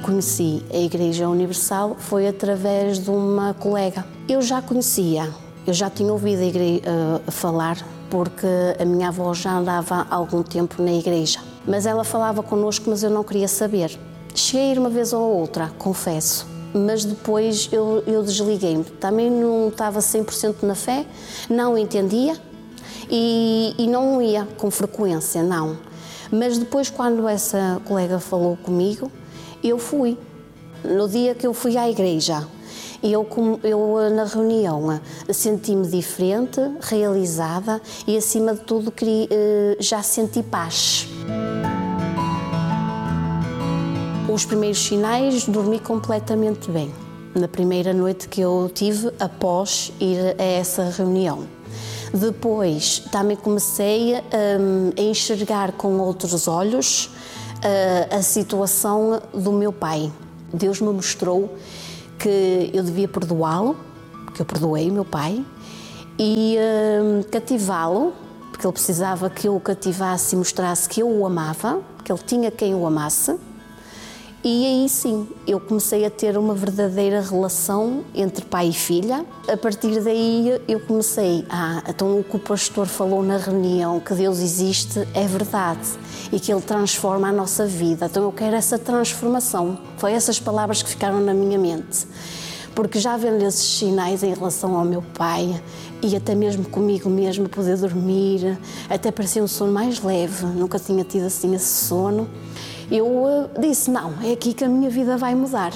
conheci a Igreja Universal foi através de uma colega. Eu já conhecia, eu já tinha ouvido falar, porque a minha avó já andava há algum tempo na igreja. Mas ela falava connosco, mas eu não queria saber. Cheguei a ir uma vez ou outra, confesso, mas depois eu desliguei-me. Também não estava 100% na fé, não entendia e não ia com frequência, não. Mas depois, quando essa colega falou comigo, eu fui. No dia que eu fui à igreja, eu na reunião senti-me diferente, realizada e, acima de tudo, já senti paz. Os primeiros sinais, dormi completamente bem, na primeira noite que eu tive após ir a essa reunião. Depois também comecei a enxergar com outros olhos a situação do meu pai. Deus me mostrou que eu devia perdoá-lo, que eu perdoei o meu pai, e cativá-lo, porque ele precisava que eu o cativasse e mostrasse que eu o amava, que ele tinha quem o amasse. E aí sim, eu comecei a ter uma verdadeira relação entre pai e filha. A partir daí eu comecei, então o que o pastor falou na reunião, que Deus existe, é verdade e que Ele transforma a nossa vida. Então eu quero essa transformação. Foi essas palavras que ficaram na minha mente. Porque já vendo esses sinais em relação ao meu pai e até mesmo comigo mesmo, poder dormir, até parecia um sono mais leve, nunca tinha tido assim esse sono. Eu disse, não, é aqui que a minha vida vai mudar.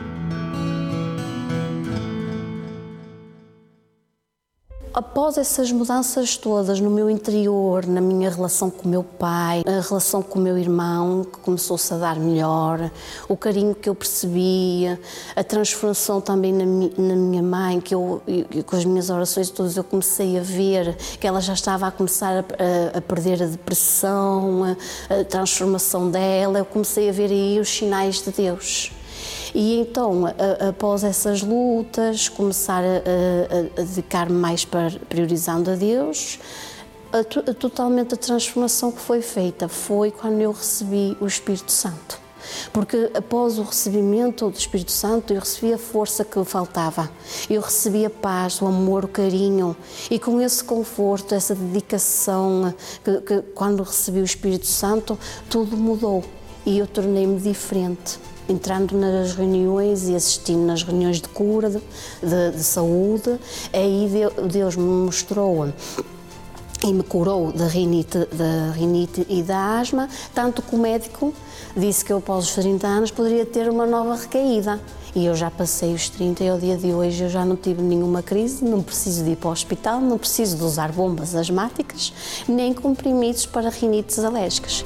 Após essas mudanças todas no meu interior, na minha relação com o meu pai, a relação com o meu irmão, que começou-se a dar melhor, o carinho que eu percebia, a transformação também na minha mãe, que com as minhas orações todas eu comecei a ver que ela já estava a começar a perder a depressão, a transformação dela, eu comecei a ver aí os sinais de Deus. E então, após essas lutas, começar a dedicar-me mais priorizando a Deus, totalmente a transformação que foi feita foi quando eu recebi o Espírito Santo. Porque após o recebimento do Espírito Santo, eu recebi a força que faltava. Eu recebi a paz, o amor, o carinho. E com esse conforto, essa dedicação, que quando recebi o Espírito Santo, tudo mudou. E eu tornei-me diferente. Entrando nas reuniões e assistindo nas reuniões de cura, de saúde, aí Deus me mostrou e me curou da rinite e da asma, tanto que o médico disse que eu, após os 30 anos, poderia ter uma nova recaída. E eu já passei os 30 e ao dia de hoje eu já não tive nenhuma crise, não preciso de ir para o hospital, não preciso de usar bombas asmáticas, nem comprimidos para rinites alérgicas.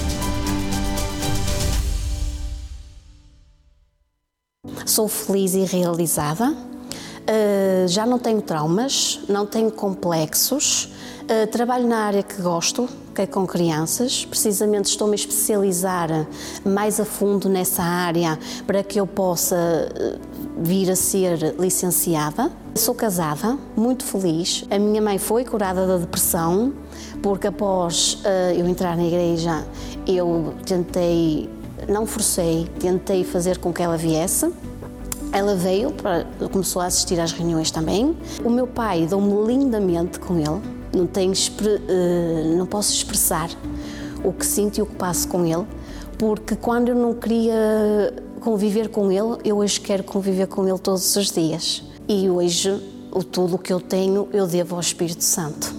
Sou feliz e realizada, já não tenho traumas, não tenho complexos, trabalho na área que gosto, que é com crianças. Precisamente estou-me a especializar mais a fundo nessa área para que eu possa vir a ser licenciada. Sou casada, muito feliz. A minha mãe foi curada da depressão, porque após eu entrar na igreja, eu tentei, não forcei, tentei fazer com que ela viesse. Ela veio, começou a assistir às reuniões também. O meu pai deu-me lindamente com ele. Não posso expressar o que sinto e o que passo com ele, porque quando eu não queria conviver com ele, eu hoje quero conviver com ele todos os dias. E hoje, tudo o que eu tenho, eu devo ao Espírito Santo.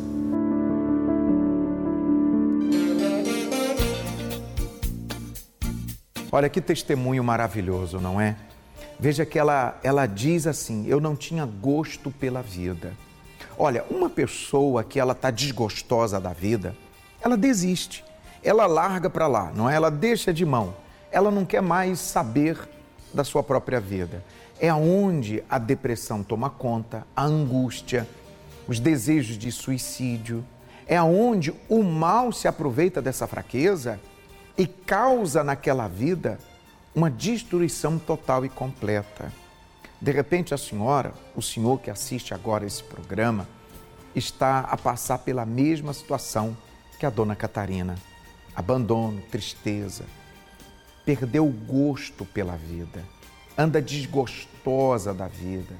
Olha que testemunho maravilhoso, não é? Veja que ela diz assim, eu não tinha gosto pela vida. Olha, uma pessoa que ela está desgostosa da vida, ela desiste, ela larga para lá, não é? Ela deixa de mão, ela não quer mais saber da sua própria vida. É onde a depressão toma conta, a angústia, os desejos de suicídio. É onde o mal se aproveita dessa fraqueza e causa naquela vida uma destruição total e completa. De repente a senhora, o senhor que assiste agora esse programa, está a passar pela mesma situação que a dona Catarina. Abandono, tristeza. perdeu o gosto pela vida, anda desgostosa da vida,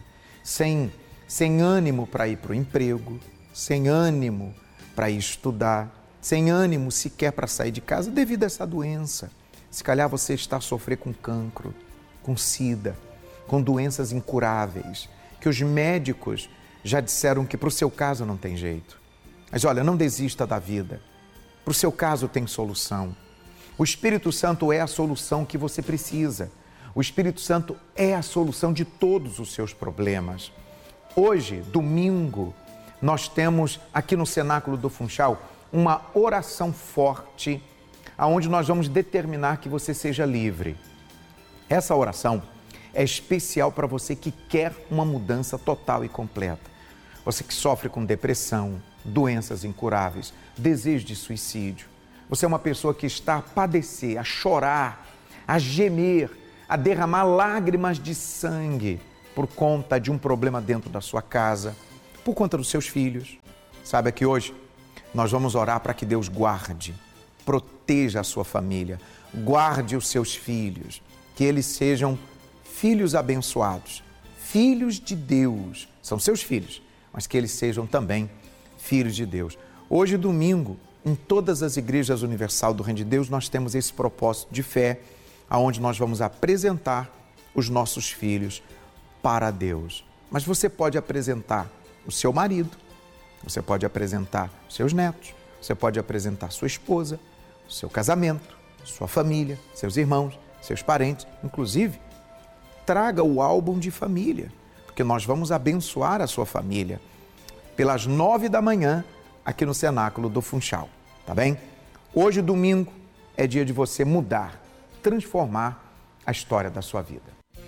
sem ânimo para ir para o emprego, sem ânimo para ir estudar, sem ânimo sequer para sair de casa devido a essa doença. Se calhar você está a sofrer com cancro, com sida, com doenças incuráveis, que os médicos já disseram que para o seu caso não tem jeito. Mas olha, não desista da vida. Para o seu caso tem solução. O Espírito Santo é a solução que você precisa. O Espírito Santo é a solução de todos os seus problemas. Hoje, domingo, nós temos aqui no Cenáculo do Funchal uma oração forte, onde nós vamos determinar que você seja livre. Essa oração é especial para você que quer uma mudança total e completa. Você que sofre com depressão, doenças incuráveis, desejo de suicídio. Você é uma pessoa que está a padecer, a chorar, a gemer, a derramar lágrimas de sangue por conta de um problema dentro da sua casa, por conta dos seus filhos. Saiba que hoje nós vamos orar para que Deus guarde, proteja a sua família, guarde os seus filhos, que eles sejam filhos abençoados, filhos de Deus, são seus filhos, mas que eles sejam também filhos de Deus. Hoje, domingo, em todas as igrejas universal do Reino de Deus, nós temos esse propósito de fé, onde nós vamos apresentar os nossos filhos para Deus. Mas você pode apresentar o seu marido, você pode apresentar os seus netos, você pode apresentar sua esposa, o seu casamento, sua família, seus irmãos, seus parentes. Inclusive, traga o álbum de família, porque nós vamos abençoar a sua família pelas 9 da manhã aqui no Cenáculo do Funchal, tá bem? Hoje, domingo, é dia de você mudar, transformar a história da sua vida.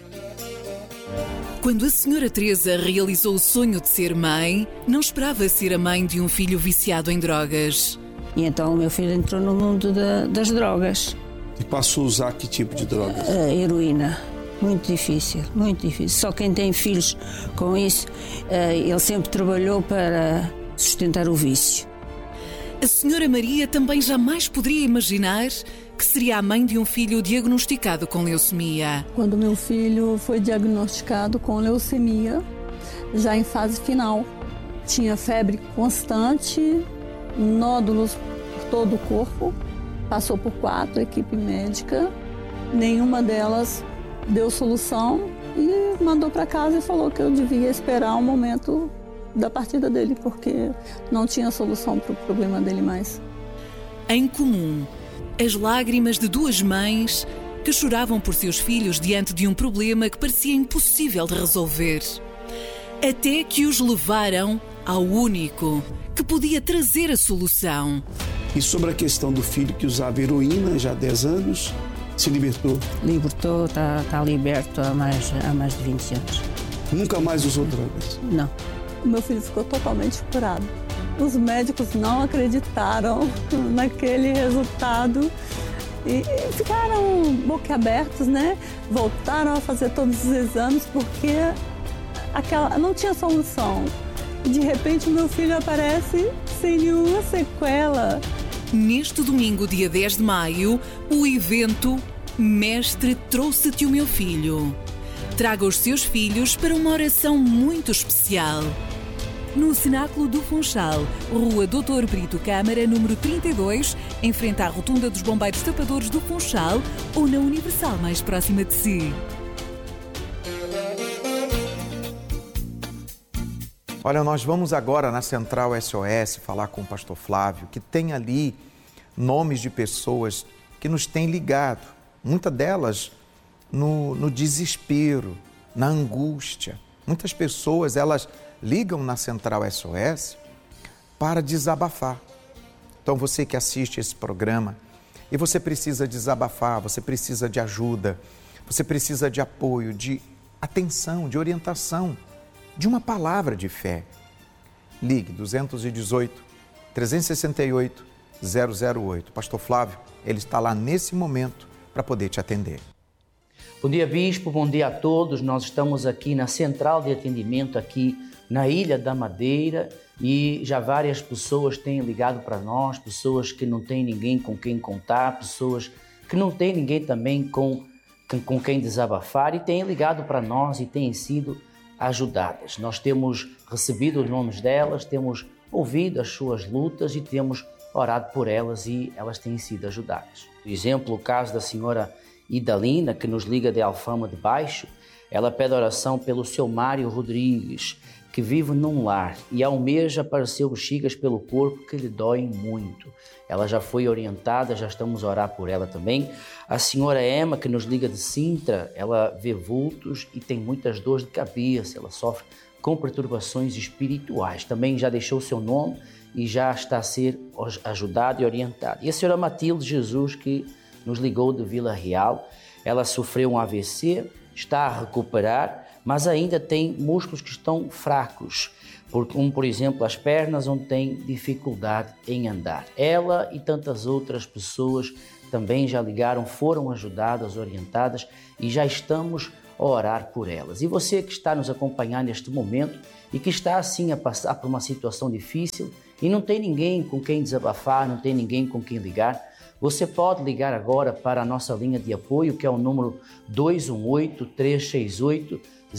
Quando a senhora Teresa realizou o sonho de ser mãe, não esperava ser a mãe de um filho viciado em drogas. E então o meu filho entrou no mundo das drogas. E passou a usar que tipo de drogas? A heroína. Muito difícil, muito difícil. Só quem tem filhos com isso, ele sempre trabalhou para sustentar o vício. A senhora Maria também jamais poderia imaginar que seria a mãe de um filho diagnosticado com leucemia. Quando meu filho foi diagnosticado com leucemia, já em fase final, tinha febre constante, nódulos por todo o corpo, passou por 4 equipes médicas, nenhuma delas deu solução e mandou para casa e falou que eu devia esperar o momento da partida dele, porque não tinha solução para o problema dele mais. Em comum, as lágrimas de duas mães que choravam por seus filhos diante de um problema que parecia impossível de resolver. Até que os levaram ao único que podia trazer a solução. E sobre a questão do filho que usava heroína já há 10 anos, se libertou? Libertou, está liberto há mais de 20 anos. Nunca mais usou drogas? Não. O meu filho ficou totalmente curado. Os médicos não acreditaram naquele resultado e ficaram boquiabertos, né? Voltaram a fazer todos os exames porque não tinha solução. De repente, o meu filho aparece sem nenhuma sequela. Neste domingo, dia 10 de maio, o evento Mestre, trouxe-te o meu filho. Traga os seus filhos para uma oração muito especial. No Cenáculo do Funchal, Rua Doutor Brito Câmara, número 32, em frente à Rotunda dos Bombeiros Tapadores do Funchal ou na Universal mais próxima de si. Olha, nós vamos agora na Central SOS falar com o pastor Flávio, que tem ali nomes de pessoas que nos têm ligado, muitas delas no desespero, na angústia. Muitas pessoas, elas ligam na Central SOS para desabafar. Então, você que assiste esse programa e você precisa desabafar, você precisa de ajuda, você precisa de apoio, de atenção, de orientação, de uma palavra de fé. Ligue 218 368 008. Pastor Flávio, ele está lá nesse momento para poder te atender. Bom dia, Bispo, bom dia a todos. Nós estamos aqui na Central de Atendimento, aqui na Ilha da Madeira, e já várias pessoas têm ligado para nós, pessoas que não têm ninguém com quem contar, pessoas que não tem ninguém também com quem desabafar e têm ligado para nós e têm sido ajudadas. Nós temos recebido os nomes delas, temos ouvido as suas lutas e temos orado por elas e elas têm sido ajudadas. Por exemplo, o caso da senhora Idalina, que nos liga de Alfama de Baixo, ela pede oração pelo seu Mário Rodrigues, que vive num lar e há um mês apareceu bexigas pelo corpo que lhe doem muito. Ela já foi orientada, já estamos a orar por ela também. A senhora Emma, que nos liga de Sintra, ela vê vultos e tem muitas dores de cabeça, ela sofre com perturbações espirituais. Também já deixou o seu nome e já está a ser ajudada e orientada. E a senhora Matilde Jesus, que nos ligou de Vila Real, ela sofreu um AVC, está a recuperar, mas ainda tem músculos que estão fracos, como por exemplo as pernas, onde tem dificuldade em andar. Ela e tantas outras pessoas também já ligaram, foram ajudadas, orientadas e já estamos a orar por elas. E você que está nos acompanhando neste momento e que está assim a passar por uma situação difícil e não tem ninguém com quem desabafar, não tem ninguém com quem ligar, você pode ligar agora para a nossa linha de apoio, que é o número 218-368-008,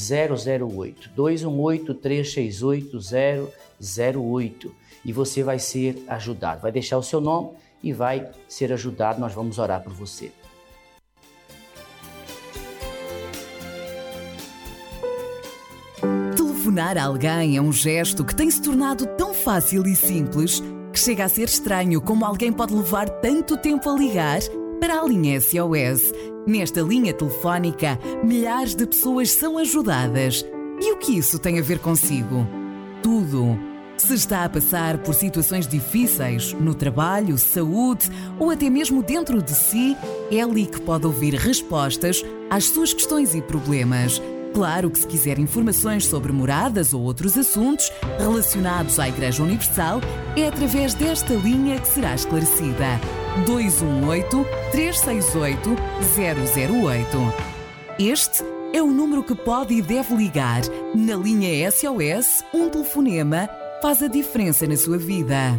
218-368-008, e você vai ser ajudado. Vai deixar o seu nome e vai ser ajudado. Nós vamos orar por você. Telefonar a alguém é um gesto que tem se tornado tão fácil e simples que chega a ser estranho como alguém pode levar tanto tempo a ligar para a linha SOS. Nesta linha telefónica, milhares de pessoas são ajudadas. E o que isso tem a ver consigo? Tudo. Se está a passar por situações difíceis, no trabalho, saúde ou até mesmo dentro de si, é ali que pode ouvir respostas às suas questões e problemas. Claro que se quiser informações sobre moradas ou outros assuntos relacionados à Igreja Universal, é através desta linha que será esclarecida. 218-368-008. Este é o número que pode e deve ligar. Na linha SOS, um telefonema faz a diferença na sua vida.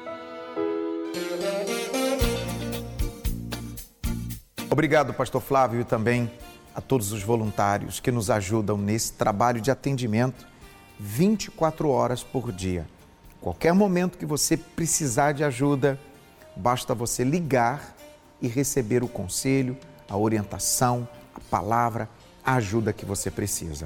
Obrigado, Pastor Flávio, e também a todos os voluntários que nos ajudam nesse trabalho de atendimento 24 horas por dia. Qualquer momento que você precisar de ajuda, basta você ligar e receber o conselho, a orientação, a palavra, a ajuda que você precisa.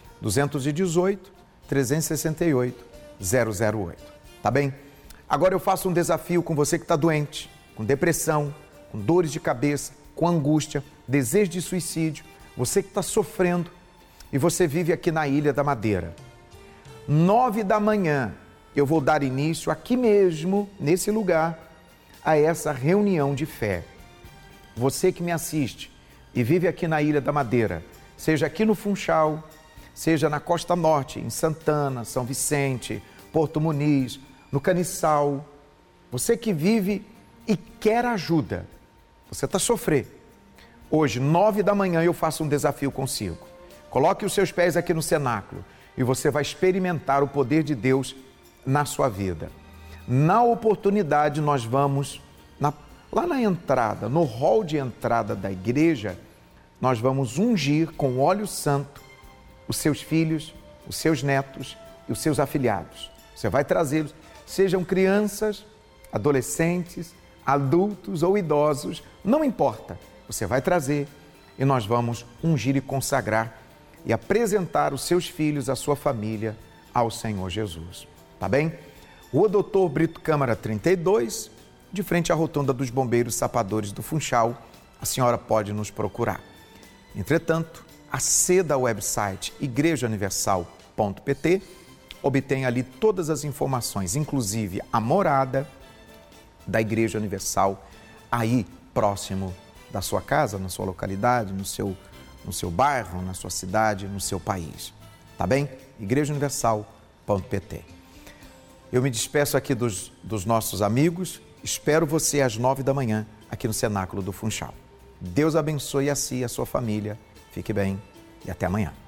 218-368-008. Tá bem? Agora eu faço um desafio com você que está doente, com depressão, com dores de cabeça, com angústia, desejo de suicídio, você que está sofrendo e você vive aqui na Ilha da Madeira. 9 da manhã eu vou dar início aqui mesmo, nesse lugar, a essa reunião de fé. Você que me assiste e vive aqui na Ilha da Madeira, seja aqui no Funchal, seja na Costa Norte, em Santana, São Vicente, Porto Muniz, no Caniçal, você que vive e quer ajuda, você está sofrendo. Hoje, 9 da manhã, eu faço um desafio consigo. Coloque os seus pés aqui no cenáculo e você vai experimentar o poder de Deus na sua vida. Na oportunidade, nós vamos, lá na entrada, no hall de entrada da igreja, nós vamos ungir com óleo santo os seus filhos, os seus netos e os seus afilhados. Você vai trazê-los, sejam crianças, adolescentes, adultos ou idosos, não importa. Você vai trazer e nós vamos ungir e consagrar e apresentar os seus filhos, a sua família ao Senhor Jesus. Tá bem? Rua Doutor Brito Câmara 32, de frente à rotunda dos Bombeiros Sapadores do Funchal, a senhora pode nos procurar. Entretanto, aceda ao website igrejauniversal.pt, obtém ali todas as informações, inclusive a morada da Igreja Universal, aí próximo da sua casa, na sua localidade, no seu bairro, na sua cidade, no seu país. Tá bem? igrejauniversal.pt. Eu me despeço aqui dos nossos amigos, espero você às 9 da manhã aqui no Cenáculo do Funchal. Deus abençoe a si e a sua família. Fique bem e até amanhã.